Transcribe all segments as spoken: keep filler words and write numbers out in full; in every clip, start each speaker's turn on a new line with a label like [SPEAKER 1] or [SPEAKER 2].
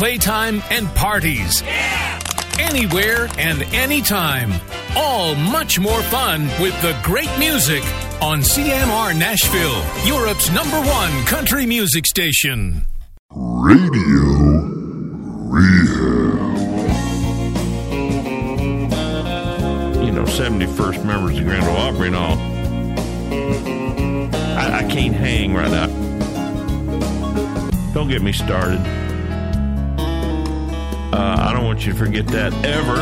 [SPEAKER 1] playtime, and parties. Yeah! Anywhere and anytime. All much more fun with the great music on C M R Nashville, Europe's number one country music station.
[SPEAKER 2] Radio Rehab.
[SPEAKER 3] You know, seventy-first members of Grand Ole Opry and all. I, I can't hang right now. Don't get me started. Uh, I don't want you to forget that ever.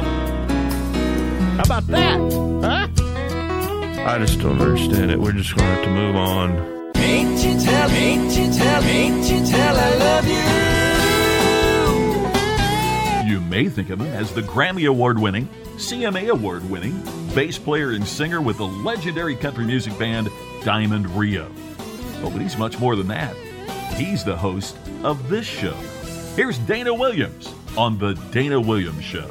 [SPEAKER 3] How about that? Huh? I just don't understand it. We're just going to have to move on.
[SPEAKER 4] Ain't you tell, ain't you tell, ain't you tell I love you.
[SPEAKER 5] You may think of him as the Grammy Award-winning, C M A Award-winning bass player and singer with the legendary country music band Diamond Rio. Oh, but he's much more than that. He's the host of this show. Here's Dana Williams on The Dana Williams Show.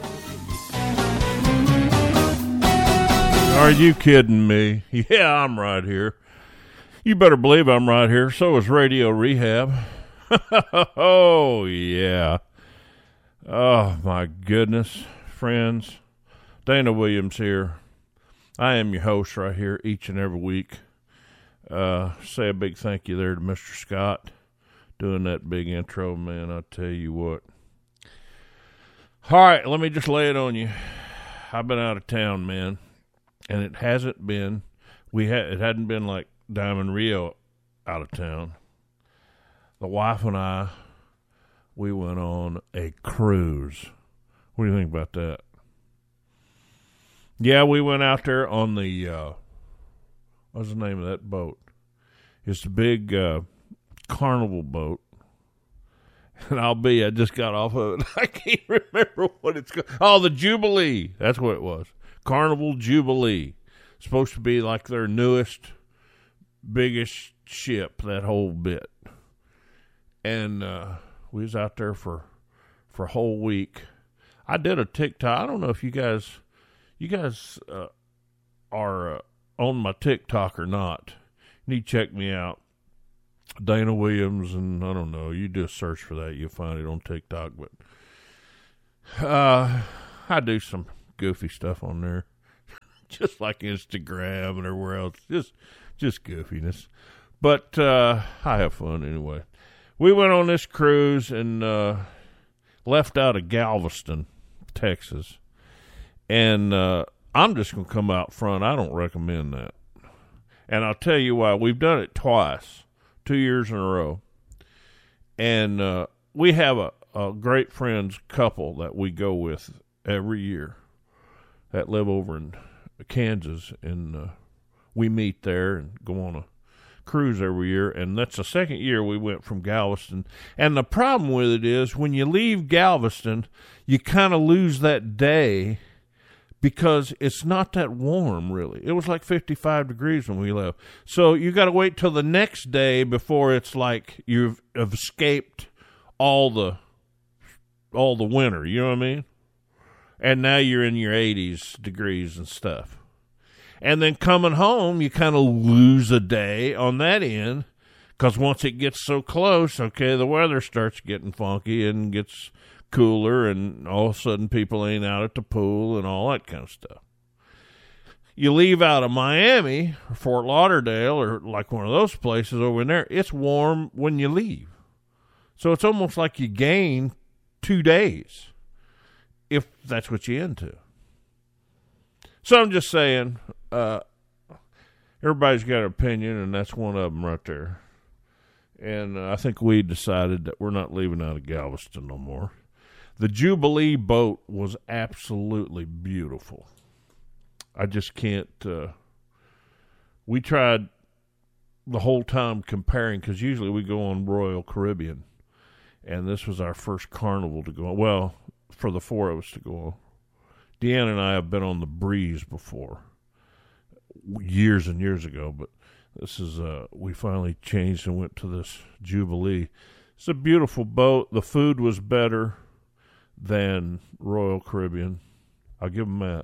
[SPEAKER 3] Are you kidding me? Yeah, I'm right here. You better believe I'm right here. So is Radio Rehab. Oh, yeah. Oh, my goodness. Friends, Dana Williams here. I am your host right here each and every week. Uh, say a big thank you there to Mister Scott doing that big intro, man. I'll tell you what. All right, let me just lay it on you. I've been out of town, man, and it hasn't been, we had it hadn't been like Diamond Rio out of town. The wife and I, we went on a cruise. What do you think about that? Yeah, we went out there on the, uh, what's the name of that boat? It's the big uh, Carnival boat. And I'll be, I just got off of it. I can't remember what it's called. Oh, the Jubilee. That's what it was. Carnival Jubilee. Supposed to be like their newest, biggest ship, that whole bit. And uh, we was out there for, for a whole week. I did a TikTok. I don't know if you guys, you guys uh, are uh, on my TikTok or not. You need to check me out. Dana Williams, and I don't know, you just search for that, you'll find it on TikTok, but uh, I do some goofy stuff on there, just like Instagram and everywhere else, just just goofiness, but uh, I have fun anyway. We went on this cruise and uh, left out of Galveston, Texas, and uh, I'm just going to come out front, I don't recommend that, and I'll tell you why. We've done it twice. Two years in a row. And uh, we have a, a great friends couple that we go with every year that live over in Kansas. And uh, we meet there and go on a cruise every year. And that's the second year we went from Galveston. And the problem with it is when you leave Galveston, you kind of lose that day because it's not that warm, really. It was like fifty-five degrees when we left. So you got to wait till the next day before it's like you've have escaped all the all the winter, you know what I mean? And now you're in your eighties degrees and stuff. And then coming home, you kind of lose a day on that end because once it gets so close, okay, the weather starts getting funky and gets cooler, and all of a sudden people ain't out at the pool and all that kind of stuff. You leave out of Miami or Fort Lauderdale or like one of those places over in there, it's warm when you leave. So it's almost like you gain two days if that's what you're into. So I'm just saying, uh, everybody's got an opinion, and that's one of them right there. And uh, I think we decided that we're not leaving out of Galveston no more. The Jubilee boat was absolutely beautiful. I just can't, uh, we tried the whole time comparing, because usually we go on Royal Caribbean, and this was our first Carnival to go on. Well, for the four of us to go on. Deanna and I have been on the Breeze before, years and years ago, but this is, uh, we finally changed and went to this Jubilee. It's a beautiful boat. The food was better than Royal Caribbean. I'll give them that.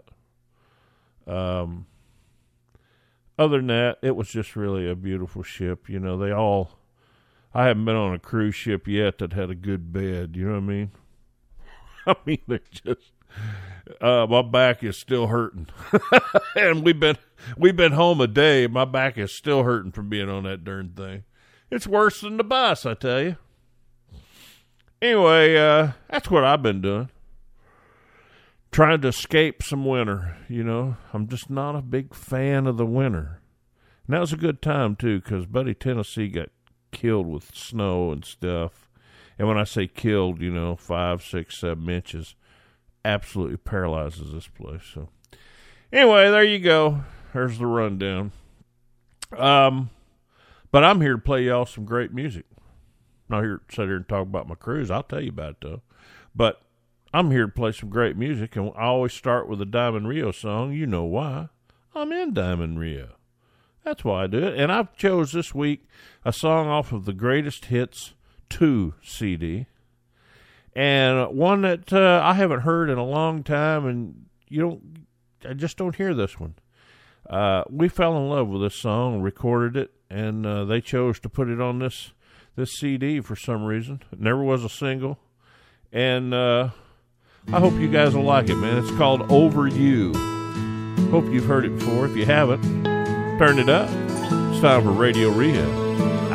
[SPEAKER 3] Um, other than that, it was just really a beautiful ship. You know, they all, I haven't been on a cruise ship yet that had a good bed. You know what I mean? I mean, they're just, uh, my back is still hurting. And we've been, we've been home a day. My back is still hurting from being on that darn thing. It's worse than the bus, I tell you. Anyway, uh, that's what I've been doing. Trying to escape some winter, you know. I'm just not a big fan of the winter. And that was a good time, too, because Buddy Tennessee got killed with snow and stuff. And when I say killed, you know, five, six, seven inches, absolutely paralyzes this place. So anyway, there you go. There's the rundown. Um, but I'm here to play y'all some great music. I'm not here to sit here and talk about my cruise. I'll tell you about it, though. But I'm here to play some great music, and I always start with a Diamond Rio song. You know why. I'm in Diamond Rio. That's why I do it. And I've chose this week a song off of the Greatest Hits two C D, and one that uh, I haven't heard in a long time, and you don't, I just don't hear this one. Uh, we fell in love with this song, recorded it, and uh, they chose to put it on this this C D for some reason. It never was a single, and uh, I hope you guys will like it, man. It's called Over You. Hope you've heard it before. If you haven't, turn it up. It's time for Radio Rehab.